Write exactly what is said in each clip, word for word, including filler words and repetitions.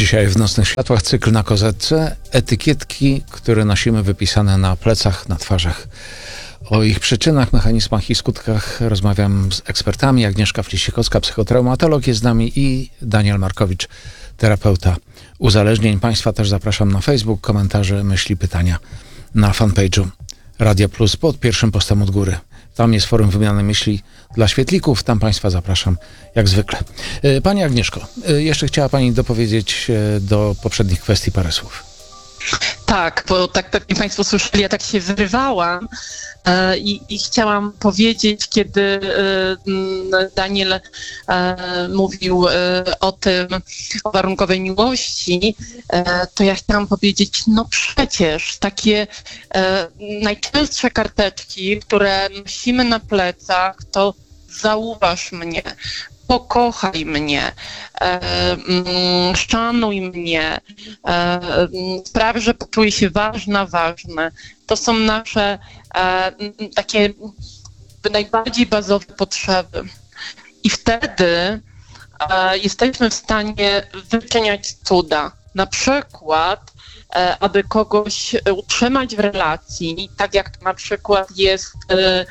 Dzisiaj w Nocnych Światłach cykl na kozetce. Etykietki, które nosimy wypisane na plecach, na twarzach. O ich przyczynach, mechanizmach i skutkach rozmawiam z ekspertami. Agnieszka Flisikowska, psychotraumatolog jest z nami i Daniel Markowicz, terapeuta uzależnień. Państwa też zapraszam na Facebook, komentarze, myśli, pytania na fanpage'u Radia Plus pod pierwszym postem od góry. Tam jest forum wymiany myśli dla świetlików. Tam Państwa zapraszam jak zwykle. Pani Agnieszko, jeszcze chciała Pani dopowiedzieć do poprzednich kwestii parę słów. Tak, bo tak pewnie Państwo słyszeli, ja tak się wyrywałam e, i, i chciałam powiedzieć, kiedy e, Daniel e, mówił e, o tym, o warunkowej miłości, e, to ja chciałam powiedzieć, no przecież takie e, najczęstsze karteczki, które nosimy na plecach, to zauważ mnie, pokochaj mnie, e, mm, szanuj mnie, e, spraw, że poczuję się ważna, ważny. To są nasze e, takie najbardziej bazowe potrzeby. I wtedy e, jesteśmy w stanie wyczyniać cuda. Na przykład, e, aby kogoś utrzymać w relacji, tak jak to na przykład jest e, e,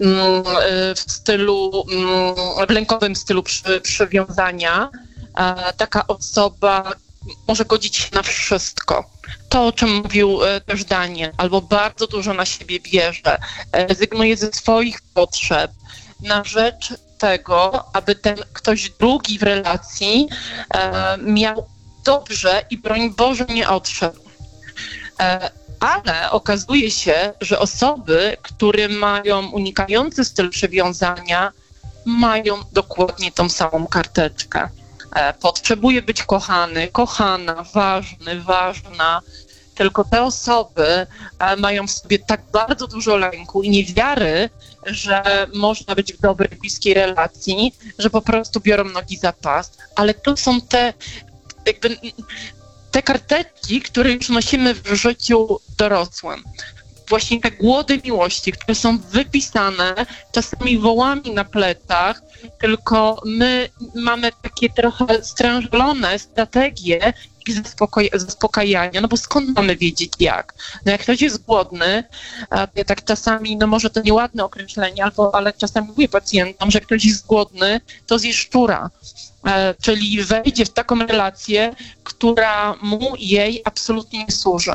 w stylu, e, w lękowym stylu przy, przywiązania, e, taka osoba może godzić się na wszystko. To, o czym mówił e, też Daniel, albo bardzo dużo na siebie bierze, e, rezygnuje ze swoich potrzeb na rzecz tego, aby ten ktoś drugi w relacji e, miał dobrze i broń Boże nie odszedł. E, ale okazuje się, że osoby, które mają unikający styl przywiązania, mają dokładnie tą samą karteczkę. E, potrzebuje być kochany, kochana, ważny, ważna. Tylko te osoby e, mają w sobie tak bardzo dużo lęku i niewiary, że można być w dobrej, bliskiej relacji, że po prostu biorą nogi za pas. Ale to są te jakby te karteczki, które już nosimy w życiu dorosłym. Właśnie te głody miłości, które są wypisane czasami wołami na plecach, tylko my mamy takie trochę strężone strategie ich zaspokoj- zaspokajania, no bo skąd mamy wiedzieć jak? No jak ktoś jest głodny, ja tak czasami, no może to nieładne określenie, albo, ale czasami mówię pacjentom, że ktoś jest głodny, to zje szczura. E, czyli wejdzie w taką relację, która mu jej absolutnie nie służy.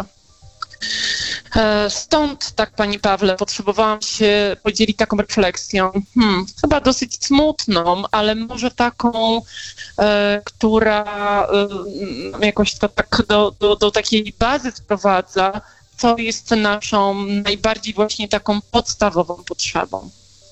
E, stąd, tak Pani Pawle, potrzebowałam się podzielić taką refleksją, hmm, chyba dosyć smutną, ale może taką, e, która e, jakoś to tak do, do, do takiej bazy sprowadza, co jest naszą najbardziej właśnie taką podstawową potrzebą.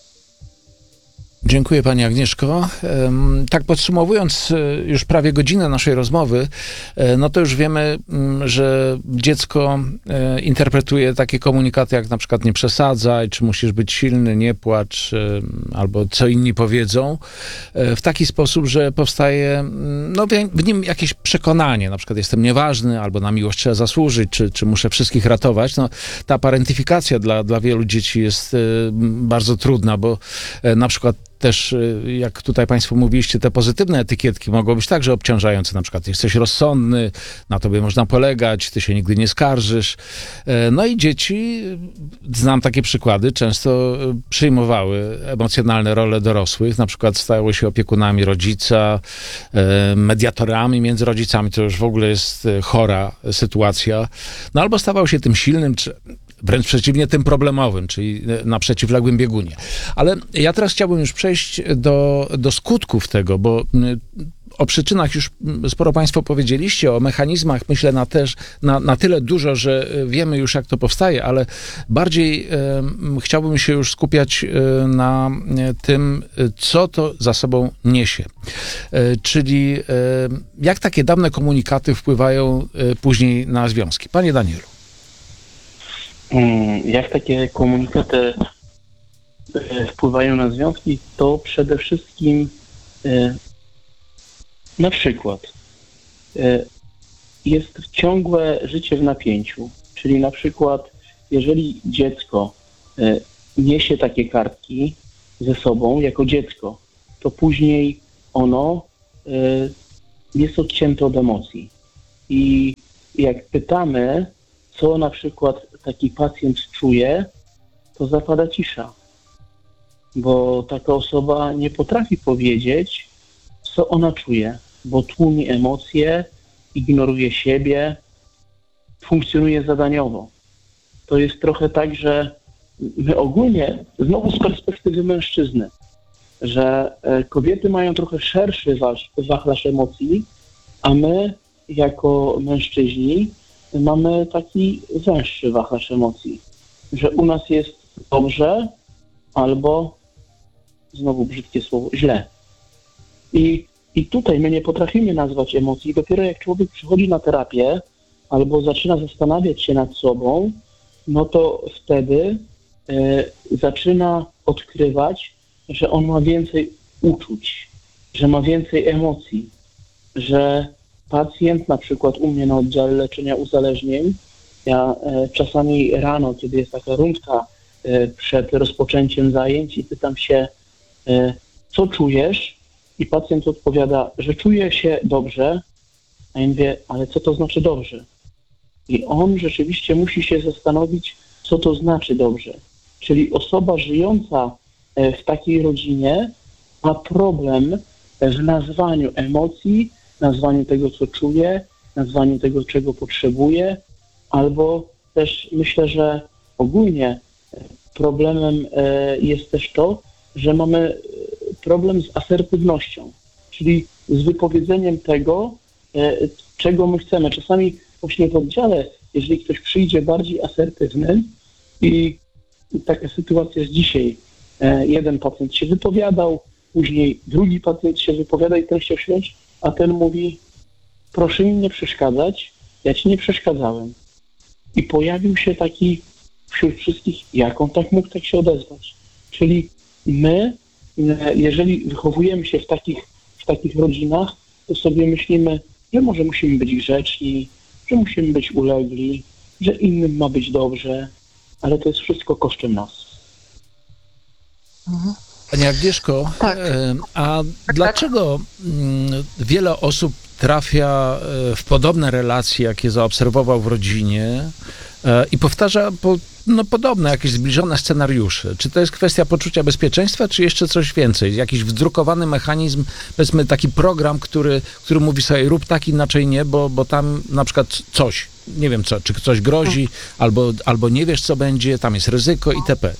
Dziękuję Pani Agnieszko. Tak podsumowując już prawie godzinę naszej rozmowy, no to już wiemy, że dziecko interpretuje takie komunikaty jak na przykład nie przesadzaj, czy musisz być silny, nie płacz, albo co inni powiedzą, w taki sposób, że powstaje no, w nim jakieś przekonanie, na przykład jestem nieważny, albo na miłość trzeba zasłużyć, czy, czy muszę wszystkich ratować. No, ta parentyfikacja dla, dla wielu dzieci jest bardzo trudna, bo na przykład też, jak tutaj Państwo mówiliście, te pozytywne etykietki mogą być także obciążające. Na przykład jesteś rozsądny, na tobie można polegać, ty się nigdy nie skarżysz. No i dzieci, znam takie przykłady, często przyjmowały emocjonalne role dorosłych, na przykład stały się opiekunami rodzica, mediatorami między rodzicami, to już w ogóle jest chora sytuacja. No albo stawał się tym silnym, czy wręcz przeciwnie, tym problemowym, czyli na przeciwległym biegunie. Ale ja teraz chciałbym już przejść do, do skutków tego, bo o przyczynach już sporo Państwo powiedzieliście, o mechanizmach myślę na, też, na, na tyle dużo, że wiemy już jak to powstaje, ale bardziej e, chciałbym się już skupiać e, na tym, co to za sobą niesie. E, czyli e, jak takie dawne komunikaty wpływają e, później na związki. Panie Danielu. Jak takie komunikaty wpływają na związki, to przede wszystkim na przykład jest ciągłe życie w napięciu, czyli na przykład jeżeli dziecko niesie takie kartki ze sobą jako dziecko, to później ono jest odcięte od emocji. I jak pytamy, co na przykład taki pacjent czuje, to zapada cisza. Bo taka osoba nie potrafi powiedzieć, co ona czuje, bo tłumi emocje, ignoruje siebie, funkcjonuje zadaniowo. To jest trochę tak, że my ogólnie, znowu z perspektywy mężczyzny, że kobiety mają trochę szerszy wachlarz emocji, a my jako mężczyźni mamy taki węższy wachlarz emocji, że u nas jest dobrze albo, znowu brzydkie słowo, źle. I, i tutaj my nie potrafimy nazwać emocji. Dopiero jak człowiek przychodzi na terapię albo zaczyna zastanawiać się nad sobą, no to wtedy y, zaczyna odkrywać, że on ma więcej uczuć, że ma więcej emocji, że pacjent, na przykład u mnie na oddziale leczenia uzależnień, ja e, czasami rano, kiedy jest taka rundka e, przed rozpoczęciem zajęć i pytam się, e, co czujesz? I pacjent odpowiada, że czuje się dobrze, a ja mówię, ale co to znaczy dobrze? I on rzeczywiście musi się zastanowić, co to znaczy dobrze. Czyli osoba żyjąca e, w takiej rodzinie ma problem w nazwaniu emocji, nazwaniu tego, co czuje, nazwaniu tego, czego potrzebuje, albo też myślę, że ogólnie problemem jest też to, że mamy problem z asertywnością, czyli z wypowiedzeniem tego, czego my chcemy. Czasami właśnie w oddziale, jeżeli ktoś przyjdzie bardziej asertywny i taka sytuacja jest dzisiaj, jeden pacjent się wypowiadał, później drugi pacjent się wypowiada i ten chciał siąść, a ten mówi, proszę mi nie przeszkadzać, ja ci nie przeszkadzałem. I pojawił się taki wśród wszystkich, jak on tak mógł tak się odezwać. Czyli my, jeżeli wychowujemy się w takich, w takich rodzinach, to sobie myślimy, że może musimy być grzeczni, że musimy być ulegli, że innym ma być dobrze, ale to jest wszystko kosztem nas. Mhm. Pani Agnieszko, tak. a tak, dlaczego tak. wiele osób trafia w podobne relacje, jakie zaobserwował w rodzinie i powtarza po, no, podobne, jakieś zbliżone scenariusze? Czy to jest kwestia poczucia bezpieczeństwa, czy jeszcze coś więcej? Jakiś wdrukowany mechanizm, powiedzmy taki program, który, który mówi sobie rób tak, inaczej nie, bo, bo tam na przykład coś, nie wiem co, czy coś grozi, albo, albo nie wiesz co będzie, tam jest ryzyko itp.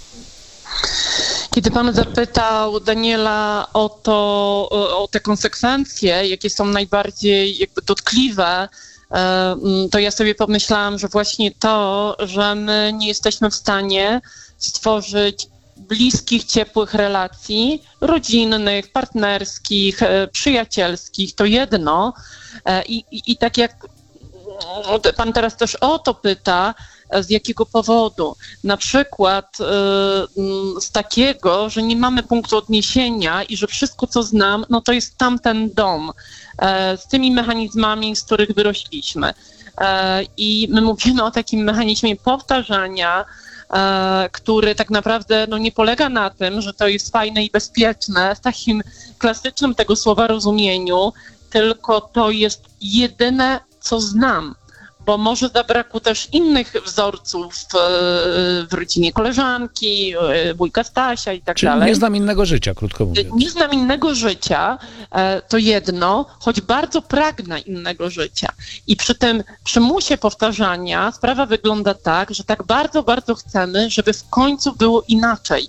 Kiedy pan zapytał Daniela o to, o te konsekwencje, jakie są najbardziej jakby dotkliwe, to ja sobie pomyślałam, że właśnie to, że my nie jesteśmy w stanie stworzyć bliskich, ciepłych relacji, rodzinnych, partnerskich, przyjacielskich, to jedno. I, i, i tak jak pan teraz też o to pyta, z jakiego powodu? Na przykład y, z takiego, że nie mamy punktu odniesienia i że wszystko, co znam, no to jest tamten dom y, z tymi mechanizmami, z których wyrośliśmy. Y, I my mówimy o takim mechanizmie powtarzania, y, który tak naprawdę no, nie polega na tym, że to jest fajne i bezpieczne w takim klasycznym tego słowa rozumieniu, tylko to jest jedyne, co znam. Bo może zabrakło też innych wzorców w rodzinie koleżanki, wujka Stasia i tak Czyli dalej. Nie znam innego życia, krótko mówiąc. Nie znam innego życia, to jedno, choć bardzo pragnę innego życia. I przy tym przymusie powtarzania sprawa wygląda tak, że tak bardzo, bardzo chcemy, żeby w końcu było inaczej.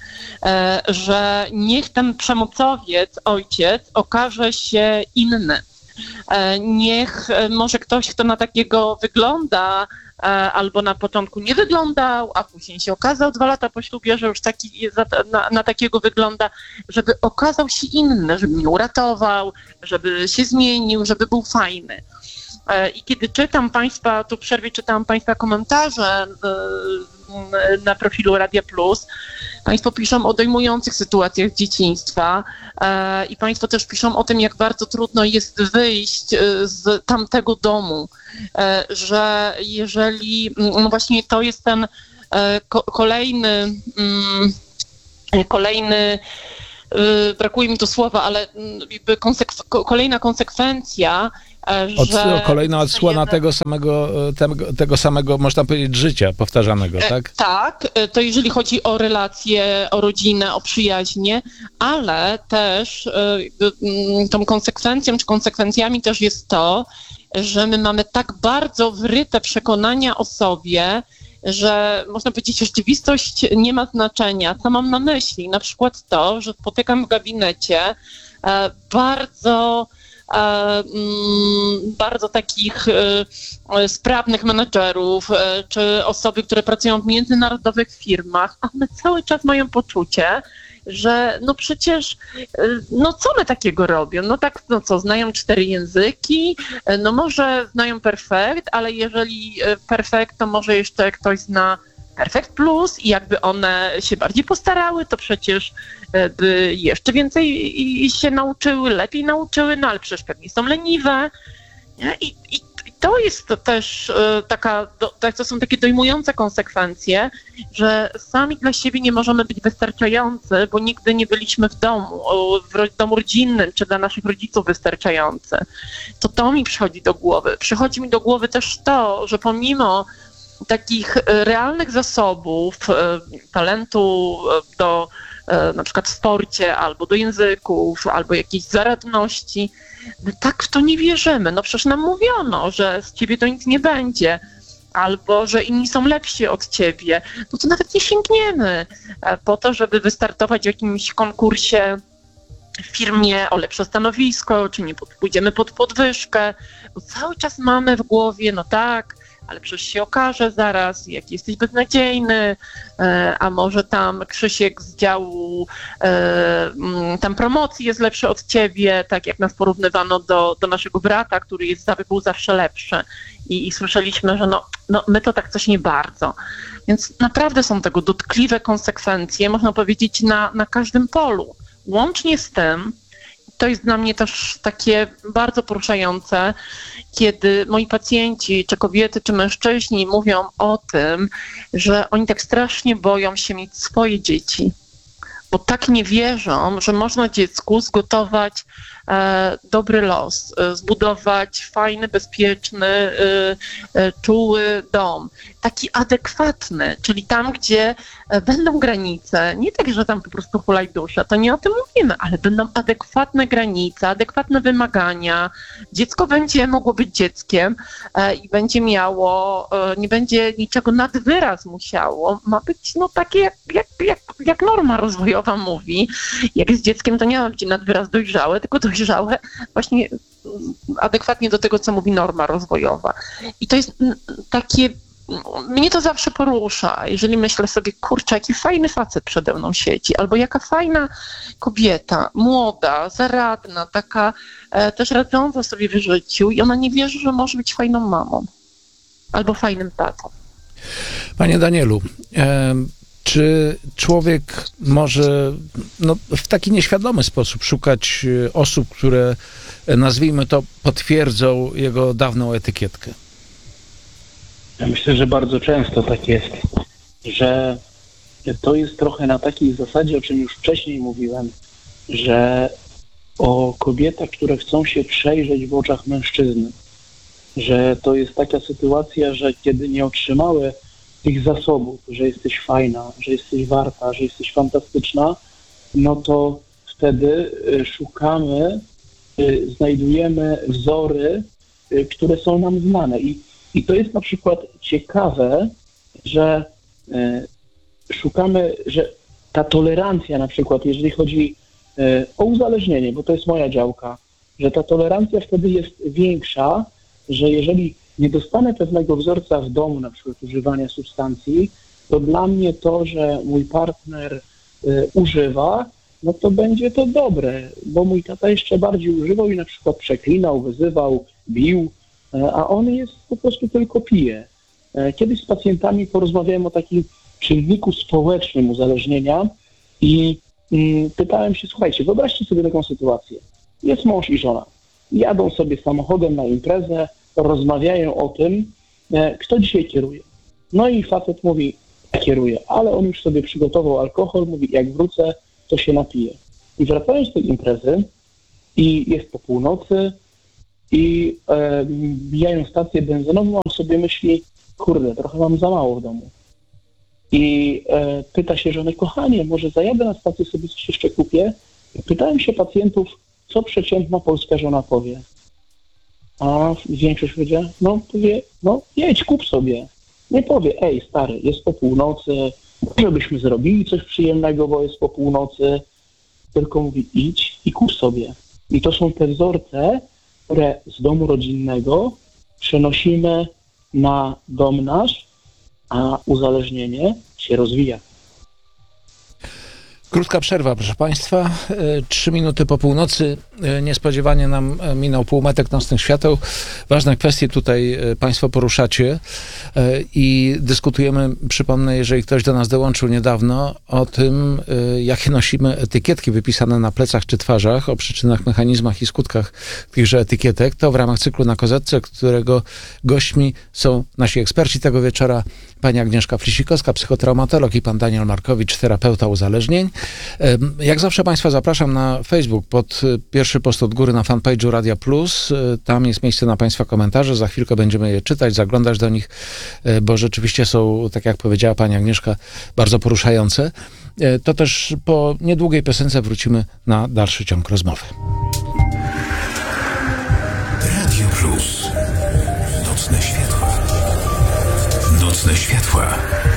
Że niech ten przemocowiec, ojciec, okaże się inny. Niech może ktoś, kto na takiego wygląda, albo na początku nie wyglądał, a później się okazał dwa lata po ślubie, że już taki, na, na takiego wygląda, żeby okazał się inny, żeby mnie uratował, żeby się zmienił, żeby był fajny. I kiedy czytam Państwa, tu w przerwie czytałam Państwa komentarze na profilu Radia Plus, Państwo piszą o dojmujących sytuacjach dzieciństwa i Państwo też piszą o tym, jak bardzo trudno jest wyjść z tamtego domu, że jeżeli, no właśnie to jest ten kolejny, kolejny brakuje mi tu słowa, ale jakby konsekw- kolejna konsekwencja, Od, że... Kolejna odsłona tego samego, tego, tego samego, można powiedzieć, życia powtarzanego, tak? Tak, to jeżeli chodzi o relacje, o rodzinę, o przyjaźnie, ale też tą konsekwencją, czy konsekwencjami też jest to, że my mamy tak bardzo wryte przekonania o sobie, że można powiedzieć, rzeczywistość nie ma znaczenia. Co mam na myśli? Na przykład to, że spotykam w gabinecie bardzo bardzo takich sprawnych menedżerów, czy osoby, które pracują w międzynarodowych firmach, a one cały czas mają poczucie, że no przecież, no co one takiego robią? No tak, no co, znają cztery języki, no może znają perfekt, ale jeżeli perfekt, to może jeszcze ktoś zna Perfekt Plus i jakby one się bardziej postarały, to przecież by jeszcze więcej się nauczyły, lepiej nauczyły, no ale przecież pewnie są leniwe. Nie? I, i, I to jest to też taka, to są takie dojmujące konsekwencje, że sami dla siebie nie możemy być wystarczający, bo nigdy nie byliśmy w domu, w domu rodzinnym, czy dla naszych rodziców wystarczający. To to mi przychodzi do głowy. Przychodzi mi do głowy też to, że pomimo takich realnych zasobów, talentu do na przykład w sporcie, albo do języków, albo jakiejś zaradności, my tak w to nie wierzymy. No przecież nam mówiono, że z ciebie to nic nie będzie, albo że inni są lepsi od ciebie. No to nawet nie sięgniemy po to, żeby wystartować w jakimś konkursie w firmie o lepsze stanowisko, czy nie pójdziemy pod podwyżkę, bo cały czas mamy w głowie, no tak, ale przecież się okaże zaraz, jak jesteś beznadziejny, a może tam Krzysiek z działu tam promocji jest lepszy od ciebie, tak jak nas porównywano do, do naszego brata, który jest, był zawsze lepszy. I, i słyszeliśmy, że no, no my to tak coś nie bardzo. Więc naprawdę są tego dotkliwe konsekwencje, można powiedzieć, na, na każdym polu. Łącznie z tym, to jest dla mnie też takie bardzo poruszające, kiedy moi pacjenci, czy kobiety, czy mężczyźni mówią o tym, że oni tak strasznie boją się mieć swoje dzieci, bo tak nie wierzą, że można dziecku zgotować e, dobry los, e, zbudować fajny, bezpieczny, e, e, czuły dom, taki adekwatny, czyli tam, gdzie e, będą granice, nie tak, że tam po prostu hulaj dusza, to nie o tym mówimy, ale będą adekwatne granice, adekwatne wymagania, dziecko będzie mogło być dzieckiem e, i będzie miało, e, nie będzie niczego nad wyraz musiało, ma być no takie jak, jak, jak, jak norma rozwojowa mówi, jak z dzieckiem to nie ma być nad wyraz dojrzałe, tylko dojrzałe właśnie adekwatnie do tego, co mówi norma rozwojowa. I to jest takie, mnie to zawsze porusza, jeżeli myślę sobie, kurczę, jaki fajny facet przede mną siedzi, albo jaka fajna kobieta, młoda, zaradna, taka e, też radząca sobie w życiu i ona nie wierzy, że może być fajną mamą albo fajnym tatą. Panie Danielu, e, czy człowiek może no, w taki nieświadomy sposób szukać osób, które, nazwijmy to, potwierdzą jego dawną etykietkę? Ja myślę, że bardzo często tak jest, że to jest trochę na takiej zasadzie, o czym już wcześniej mówiłem, że o kobietach, które chcą się przejrzeć w oczach mężczyzny, że to jest taka sytuacja, że kiedy nie otrzymały tych zasobów, że jesteś fajna, że jesteś warta, że jesteś fantastyczna, no to wtedy szukamy, znajdujemy wzory, które są nam znane. I, i to jest na przykład ciekawe, że szukamy, że ta tolerancja na przykład, jeżeli chodzi o uzależnienie, bo to jest moja działka, że ta tolerancja wtedy jest większa, że jeżeli nie dostanę pewnego wzorca w domu, na przykład używania substancji, to dla mnie to, że mój partner y, używa, no to będzie to dobre, bo mój tata jeszcze bardziej używał i na przykład przeklinał, wyzywał, bił, y, a on jest po prostu tylko pije. Y, kiedyś z pacjentami porozmawiałem o takim czynniku społecznym uzależnienia i y, pytałem się, słuchajcie, wyobraźcie sobie taką sytuację. Jest mąż i żona. Jadą sobie samochodem na imprezę, rozmawiają o tym, kto dzisiaj kieruje. No i facet mówi, ja kieruję, ale on już sobie przygotował alkohol, mówi, jak wrócę, to się napije. I wracając z tej imprezy i jest po północy i e, mijają stację benzynową, mam sobie myśli, kurde, trochę mam za mało w domu. I e, pyta się żonę, kochanie, może zajadę na stację, sobie coś jeszcze kupię? I pytałem się pacjentów, co przeciętna polska żona powie. A większość powiedziała, no powie, no jedź, kup sobie. Nie powie, ej stary, jest po północy, żebyśmy zrobili coś przyjemnego, bo jest po północy. Tylko mówi, idź i kup sobie. I to są te wzorce, które z domu rodzinnego przenosimy na dom nasz, a uzależnienie się rozwija. Krótka przerwa, proszę Państwa. Trzy minuty po północy. Niespodziewanie nam minął półmetek nocnych świateł. Ważne kwestie tutaj Państwo poruszacie i dyskutujemy, przypomnę, jeżeli ktoś do nas dołączył niedawno, o tym, jakie nosimy etykietki wypisane na plecach czy twarzach, o przyczynach, mechanizmach i skutkach tychże etykietek. To w ramach cyklu Na Kozetce, którego gośćmi są nasi eksperci tego wieczora, pani Agnieszka Flisikowska, psychotraumatolog, i pan Daniel Markowicz, terapeuta uzależnień. Jak zawsze Państwa zapraszam na Facebook pod pierwszy post od góry na fanpage'u Radia Plus. Tam jest miejsce na Państwa komentarze. Za chwilkę będziemy je czytać, zaglądać do nich, bo rzeczywiście są, tak jak powiedziała pani Agnieszka, bardzo poruszające. To też po niedługiej piosence wrócimy na dalszy ciąg rozmowy. Radio Plus. Nocne światła. Nocne światła.